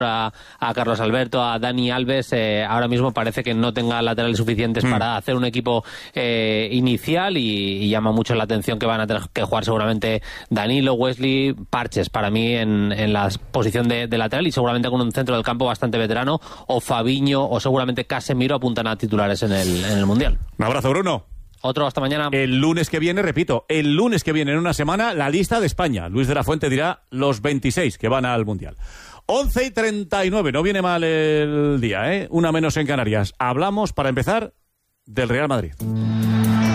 a Carlos Alberto, a Dani Alves, ahora mismo parece que no tenga laterales suficientes para hacer un equipo inicial y llama mucho la atención que van a tener que jugar seguramente Danilo, Wesley, Parches para mí en la posición de lateral y seguramente con un centro del campo bastante veterano, o Fabinho o seguramente Casemiro apuntan a titulares en el Mundial. Un abrazo, Bruno. Otro, hasta mañana. El lunes que viene, repito, el lunes que viene en una semana, la lista de España. Luis de la Fuente dirá los 26 que van al Mundial. 11:39, no viene mal el día, ¿eh? Una menos en Canarias. Hablamos, para empezar, del Real Madrid.